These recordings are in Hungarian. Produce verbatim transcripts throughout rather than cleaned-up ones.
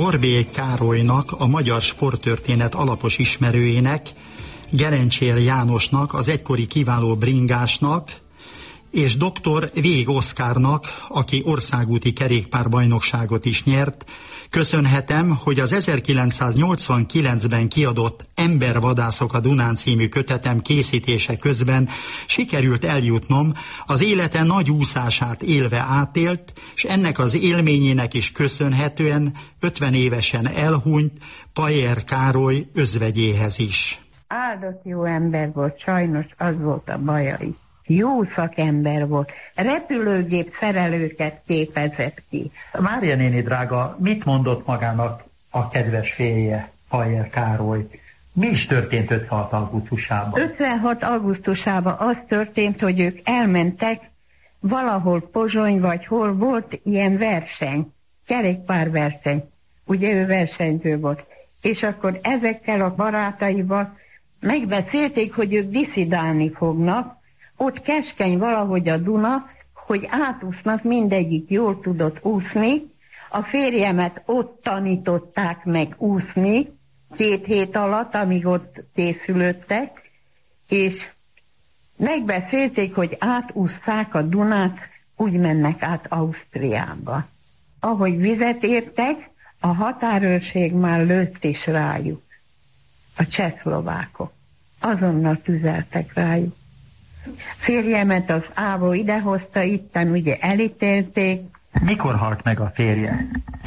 Borbély Károlynak, a magyar sporttörténet alapos ismerőjének, Gerencsér Jánosnak, az egykori kiváló bringásnak, és doktor Vég Oszkárnak, aki országúti kerékpárbajnokságot is nyert, köszönhetem, hogy az ezerkilencszáznyolcvankilencben kiadott Embervadászok a Dunán című kötetem készítése közben sikerült eljutnom az élete nagy úszását élve átélt, és ennek az élményének is köszönhetően ötven évesen elhunyt Pajer Károly özvegyéhez is. Áldott jó ember volt, sajnos az volt a baja is. Jó szakember volt, repülőgép szerelőket képezett ki. Mária néni drága, mit mondott magának a kedves férje, Pajer Károly? Mi is történt ötvenhat augusztusában? ötvenhat augusztusában az történt, hogy ők elmentek, valahol Pozsony vagy hol volt ilyen verseny, kerékpárverseny. Ugye ő versenyző volt. És akkor ezekkel a barátaival megbeszélték, hogy ők diszidálni fognak, ott keskeny valahogy a Duna, hogy átúsznak, mindegyik jól tudott úszni. A férjemet ott tanították meg úszni, két hét alatt, amíg ott készülöttek, és megbeszélték, hogy átúszták a Dunát, úgy mennek át Ausztriába. Ahogy vizet értek, a határőrség már lőtt is rájuk. A csehszlovákok. Azonnal tüzeltek rájuk. Férjemet az Ávó idehozta, itten ugye elítélték. Mikor halt meg a férje?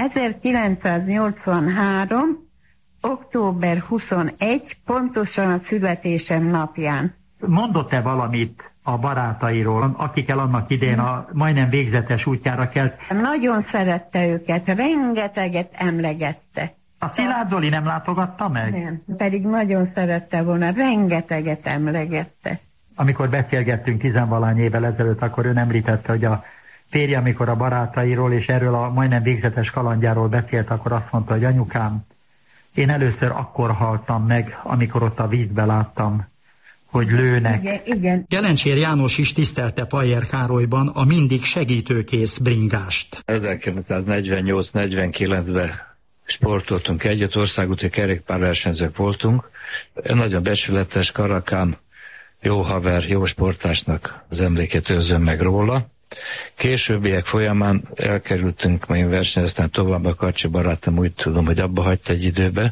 ezerkilencszáznyolcvanhárom. október huszonegy, pontosan a születésem napján. Mondott-e valamit a barátairól, akikkel annak idén a majdnem végzetes útjára kelt? Nagyon szerette őket, rengeteget emlegette. A Szilágy Zoli nem látogatta meg? Nem, pedig nagyon szerette volna, rengeteget emlegette. Amikor beszélgettünk tizenvalány évvel ezelőtt, akkor ön említette, hogy a férje, amikor a barátairól és erről a majdnem végzetes kalandjáról beszélt, akkor azt mondta, hogy anyukám, én először akkor haltam meg, amikor ott a vízbe láttam, hogy lőnek. Igen, igen. Gerencsér János is tisztelte Pajer Károlyban a mindig segítőkész bringást. ezerkilencszáznegyvennyolc negyvenkilencben sportoltunk együtt, országúti kerékpárversenyzők voltunk. Nagyon becsületes, karakán, jó haver, jó sportásnak az emlékét őrzöm meg róla. Későbbiek folyamán elkerültünk, majd versenyeztem tovább, a Karcsi barátom úgy tudom, hogy abba hagyta egy időbe.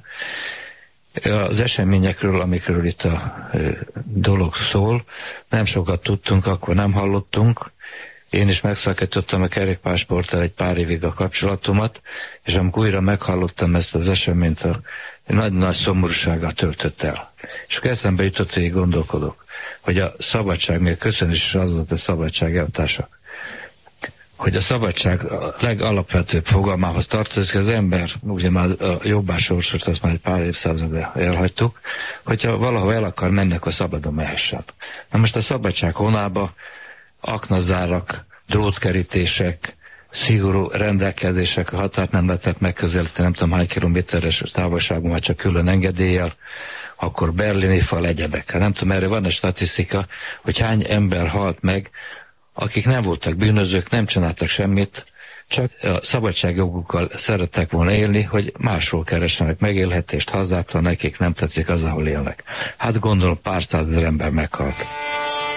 Az eseményekről, amikről itt a dolog szól, nem sokat tudtunk, akkor nem hallottunk. Én is megszakítottam a kerékpársporttal egy pár évig a kapcsolatomat, és amikor újra meghallottam ezt az eseményt, a nagy-nagy szomorúsággal töltött el. És akkor eszembe jutott, hogy gondolkodok, hogy a szabadság, még köszönös is az volt a szabadság elvtársak, hogy a szabadság a legalapvetőbb fogalmához tartozik, az ember, ugye már a jobbásorsot, azt már egy pár évszázadra elhagytuk, hogyha valahol el akar menni, akkor szabadon mehessen. Na most a szabadság honába aknazárak, drótkerítések, szigorú rendelkezések, a határt nem lehetett megközelíteni, nem tudom hány kilométeres távolságban, már csak külön engedéllyel, akkor berlini fal, egyebekkel. Nem tudom, erre van egy statisztika, hogy hány ember halt meg, akik nem voltak bűnözők, nem csináltak semmit, csak a szabadságjogukkal szerettek volna élni, hogy másról keressenek megélhetést, hazától nekik nem tetszik az, ahol élnek. Hát gondolom pár százezer ember meghalt.